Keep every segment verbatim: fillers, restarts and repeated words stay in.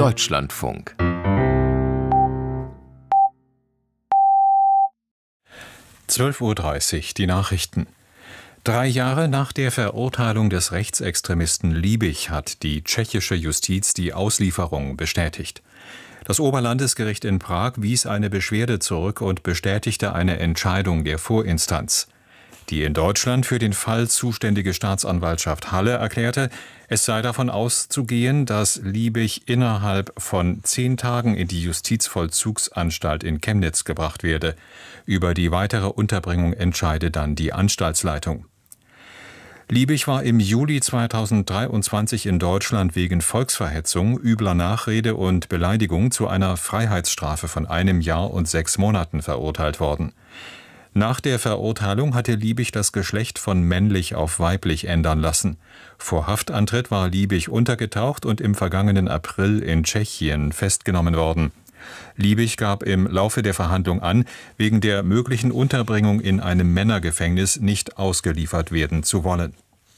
Deutschlandfunk. zwölf Uhr dreißig, die Nachrichten. Drei Jahre nach der Verurteilung des Rechtsextremisten Liebig hat die tschechische Justiz die Auslieferung bestätigt. Das Oberlandesgericht in Prag wies eine Beschwerde zurück und bestätigte eine Entscheidung der Vorinstanz. Die in Deutschland für den Fall zuständige Staatsanwaltschaft Halle erklärte, es sei davon auszugehen, dass Liebig innerhalb von zehn Tagen in die Justizvollzugsanstalt in Chemnitz gebracht werde. Über die weitere Unterbringung entscheide dann die Anstaltsleitung. Liebig war im Juli zweitausenddreiundzwanzig in Deutschland wegen Volksverhetzung, übler Nachrede und Beleidigung zu einer Freiheitsstrafe von einem Jahr und sechs Monaten verurteilt worden. Nach der Verurteilung hatte Liebig das Geschlecht von männlich auf weiblich ändern lassen. Vor Haftantritt war Liebig untergetaucht und im vergangenen April in Tschechien festgenommen worden. Liebig gab im Laufe der Verhandlung an, wegen der möglichen Unterbringung in einem Männergefängnis nicht ausgeliefert werden zu wollen.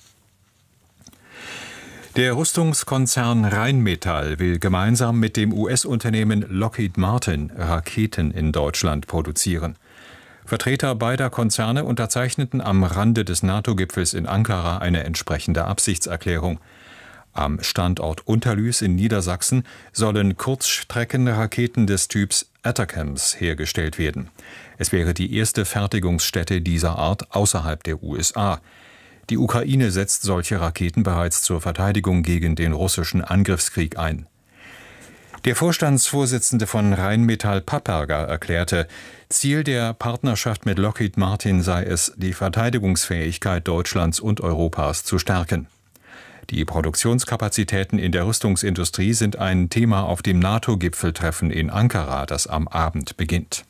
Der Rüstungskonzern Rheinmetall will gemeinsam mit dem U S-Unternehmen Lockheed Martin Raketen in Deutschland produzieren. Vertreter beider Konzerne unterzeichneten am Rande des NATO-Gipfels in Ankara eine entsprechende Absichtserklärung. Am Standort Unterlüß in Niedersachsen sollen Kurzstreckenraketen des Typs Atacams hergestellt werden. Es wäre die erste Fertigungsstätte dieser Art außerhalb der U S A. Die Ukraine setzt solche Raketen bereits zur Verteidigung gegen den russischen Angriffskrieg ein. Der Vorstandsvorsitzende von Rheinmetall Papperger erklärte, Ziel der Partnerschaft mit Lockheed Martin sei es, die Verteidigungsfähigkeit Deutschlands und Europas zu stärken. Die Produktionskapazitäten in der Rüstungsindustrie sind ein Thema auf dem NATO-Gipfeltreffen in Ankara, das am Abend beginnt.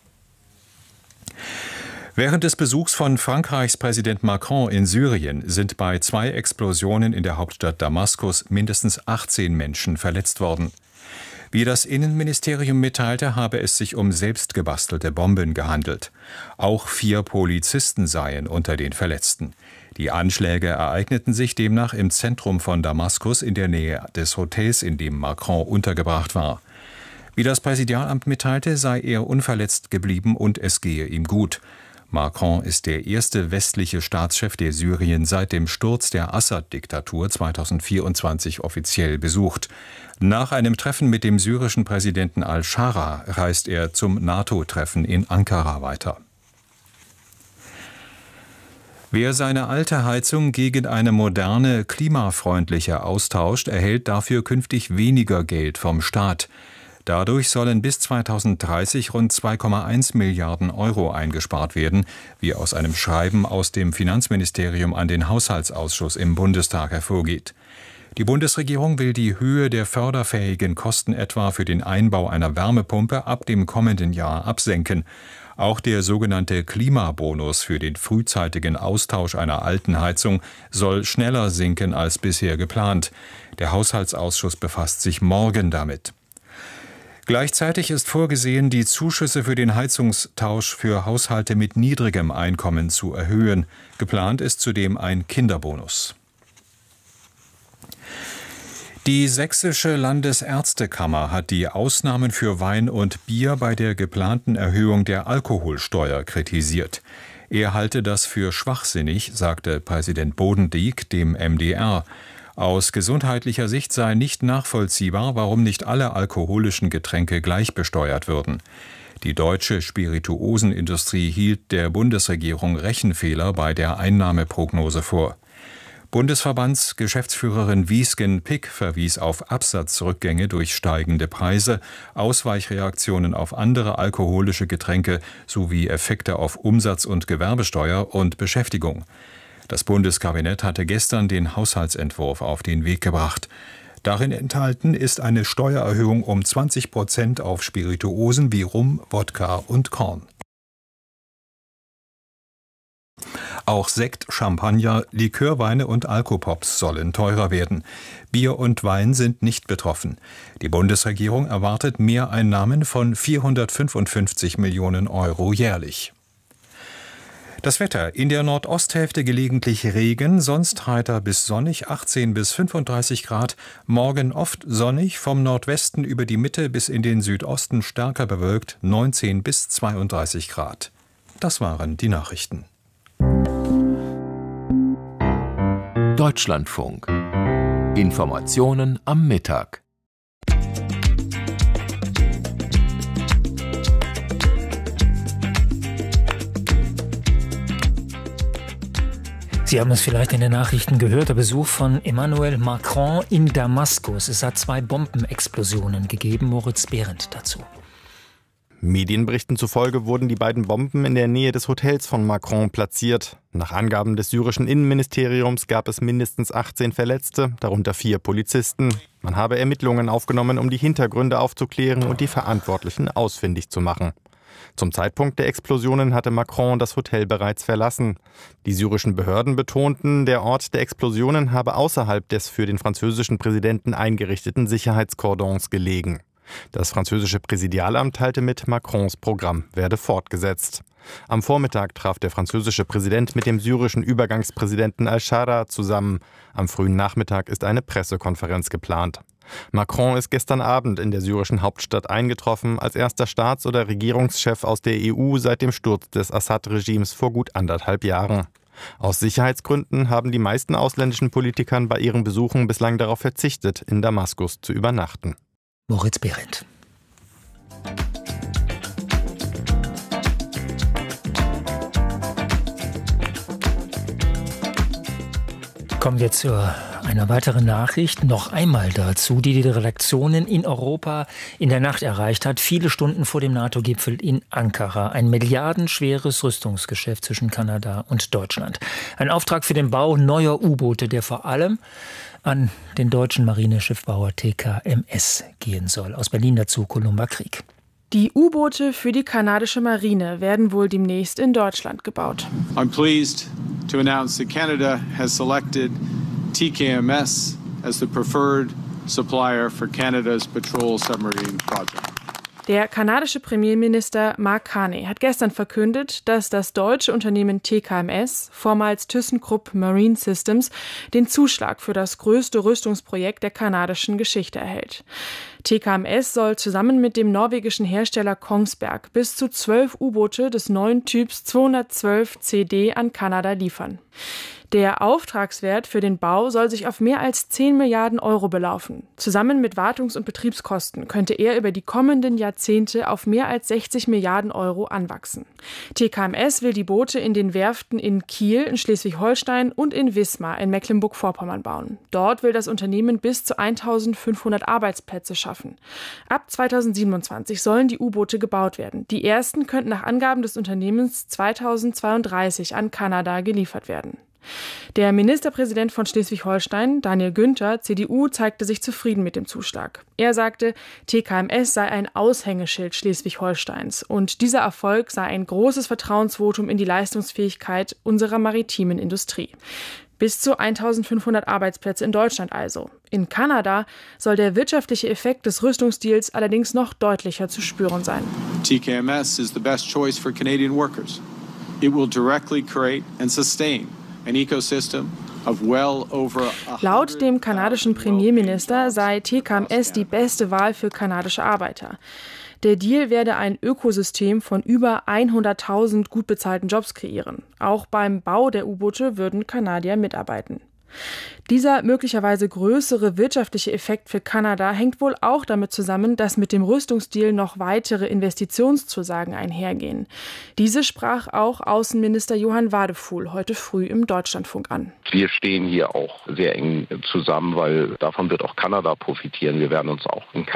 Während des Besuchs von Frankreichs Präsident Macron in Syrien sind bei zwei Explosionen in der Hauptstadt Damaskus mindestens achtzehn Menschen verletzt worden. Wie das Innenministerium mitteilte, habe es sich um selbstgebastelte Bomben gehandelt. Auch vier Polizisten seien unter den Verletzten. Die Anschläge ereigneten sich demnach im Zentrum von Damaskus in der Nähe des Hotels, in dem Macron untergebracht war. Wie das Präsidialamt mitteilte, sei er unverletzt geblieben und es gehe ihm gut. Macron ist der erste westliche Staatschef, der Syrien seit dem Sturz der Assad-Diktatur zweitausendvierundzwanzig offiziell besucht. Nach einem Treffen mit dem syrischen Präsidenten al-Shara reist er zum NATO-Treffen in Ankara weiter. Wer seine alte Heizung gegen eine moderne, klimafreundliche austauscht, erhält dafür künftig weniger Geld vom Staat. Dadurch sollen bis zweitausenddreißig rund zwei Komma eins Milliarden Euro eingespart werden, wie aus einem Schreiben aus dem Finanzministerium an den Haushaltsausschuss im Bundestag hervorgeht. Die Bundesregierung will die Höhe der förderfähigen Kosten etwa für den Einbau einer Wärmepumpe ab dem kommenden Jahr absenken. Auch der sogenannte Klimabonus für den frühzeitigen Austausch einer alten Heizung soll schneller sinken als bisher geplant. Der Haushaltsausschuss befasst sich morgen damit. Gleichzeitig ist vorgesehen, die Zuschüsse für den Heizungstausch für Haushalte mit niedrigem Einkommen zu erhöhen. Geplant ist zudem ein Kinderbonus. Die Sächsische Landesärztekammer hat die Ausnahmen für Wein und Bier bei der geplanten Erhöhung der Alkoholsteuer kritisiert. Er halte das für schwachsinnig, sagte Präsident Bodendieck dem M D R. Aus gesundheitlicher Sicht sei nicht nachvollziehbar, warum nicht alle alkoholischen Getränke gleich besteuert würden. Die deutsche Spirituosenindustrie hielt der Bundesregierung Rechenfehler bei der Einnahmeprognose vor. Bundesverbandsgeschäftsführerin Wiesgen-Pick verwies auf Absatzrückgänge durch steigende Preise, Ausweichreaktionen auf andere alkoholische Getränke sowie Effekte auf Umsatz- und Gewerbesteuer und Beschäftigung. Das Bundeskabinett hatte gestern den Haushaltsentwurf auf den Weg gebracht. Darin enthalten ist eine Steuererhöhung um zwanzig Prozent auf Spirituosen wie Rum, Wodka und Korn. Auch Sekt, Champagner, Likörweine und Alkopops sollen teurer werden. Bier und Wein sind nicht betroffen. Die Bundesregierung erwartet Mehreinnahmen von vierhundertfünfundfünfzig Millionen Euro jährlich. Das Wetter: in der Nordosthälfte gelegentlich Regen, sonst heiter bis sonnig, achtzehn bis fünfunddreißig Grad. Morgen oft sonnig, vom Nordwesten über die Mitte bis in den Südosten stärker bewölkt, neunzehn bis zweiunddreißig Grad. Das waren die Nachrichten. Deutschlandfunk. Informationen am Mittag. Sie haben es vielleicht in den Nachrichten gehört, der Besuch von Emmanuel Macron in Damaskus. Es hat zwei Bombenexplosionen gegeben. Moritz Behrendt dazu. Medienberichten zufolge wurden die beiden Bomben in der Nähe des Hotels von Macron platziert. Nach Angaben des syrischen Innenministeriums gab es mindestens achtzehn Verletzte, darunter vier Polizisten. Man habe Ermittlungen aufgenommen, um die Hintergründe aufzuklären und die Verantwortlichen ausfindig zu machen. Zum Zeitpunkt der Explosionen hatte Macron das Hotel bereits verlassen. Die syrischen Behörden betonten, der Ort der Explosionen habe außerhalb des für den französischen Präsidenten eingerichteten Sicherheitskordons gelegen. Das französische Präsidialamt teilte mit, Macrons Programm werde fortgesetzt. Am Vormittag traf der französische Präsident mit dem syrischen Übergangspräsidenten al-Shara zusammen. Am frühen Nachmittag ist eine Pressekonferenz geplant. Macron ist gestern Abend in der syrischen Hauptstadt eingetroffen, als erster Staats- oder Regierungschef aus der E U seit dem Sturz des Assad-Regimes vor gut anderthalb Jahren. Aus Sicherheitsgründen haben die meisten ausländischen Politikern bei ihren Besuchen bislang darauf verzichtet, in Damaskus zu übernachten. Moritz Behrendt. Kommen wir zu einer weiteren Nachricht, noch einmal dazu, die die Redaktionen in Europa in der Nacht erreicht hat, viele Stunden vor dem NATO-Gipfel in Ankara. Ein milliardenschweres Rüstungsgeschäft zwischen Kanada und Deutschland. Ein Auftrag für den Bau neuer U-Boote, der vor allem an den deutschen Marineschiffbauer T K M S gehen soll. Aus Berlin dazu Columba Krieg. Die U-Boote für die kanadische Marine werden wohl demnächst in Deutschland gebaut. I'm pleased to announce that Canada has selected T K M S as the preferred supplier for Canada's patrol submarine project. Der kanadische Premierminister Mark Carney hat gestern verkündet, dass das deutsche Unternehmen T K M S, vormals ThyssenKrupp Marine Systems, den Zuschlag für das größte Rüstungsprojekt der kanadischen Geschichte erhält. T K M S soll zusammen mit dem norwegischen Hersteller Kongsberg bis zu zwölf U-Boote des neuen Typs zweihundertzwölf C D an Kanada liefern. Der Auftragswert für den Bau soll sich auf mehr als zehn Milliarden Euro belaufen. Zusammen mit Wartungs- und Betriebskosten könnte er über die kommenden Jahrzehnte auf mehr als sechzig Milliarden Euro anwachsen. T K M S will die Boote in den Werften in Kiel in Schleswig-Holstein und in Wismar in Mecklenburg-Vorpommern bauen. Dort will das Unternehmen bis zu eintausendfünfhundert Arbeitsplätze schaffen. Ab zweitausendsiebenundzwanzig sollen die U-Boote gebaut werden. Die ersten könnten nach Angaben des Unternehmens zweitausendzweiunddreißig an Kanada geliefert werden. Der Ministerpräsident von Schleswig-Holstein, Daniel Günther, C D U, zeigte sich zufrieden mit dem Zuschlag. Er sagte, T K M S sei ein Aushängeschild Schleswig-Holsteins und dieser Erfolg sei ein großes Vertrauensvotum in die Leistungsfähigkeit unserer maritimen Industrie. Bis zu eintausendfünfhundert Arbeitsplätze in Deutschland also. In Kanada soll der wirtschaftliche Effekt des Rüstungsdeals allerdings noch deutlicher zu spüren sein. T K M S is the best choice for Canadian workers. It will directly create and sustain an ecosystem of well over Laut dem kanadischen Premierminister sei T K M S die beste Wahl für kanadische Arbeiter. Der Deal werde ein Ökosystem von über hunderttausend gut bezahlten Jobs kreieren. Auch beim Bau der U-Boote würden Kanadier mitarbeiten. Dieser möglicherweise größere wirtschaftliche Effekt für Kanada hängt wohl auch damit zusammen, dass mit dem Rüstungsdeal noch weitere Investitionszusagen einhergehen. Diese sprach auch Außenminister Johann Wadefuhl heute früh im Deutschlandfunk an. Wir stehen hier auch sehr eng zusammen, weil davon wird auch Kanada profitieren. Wir werden uns auch in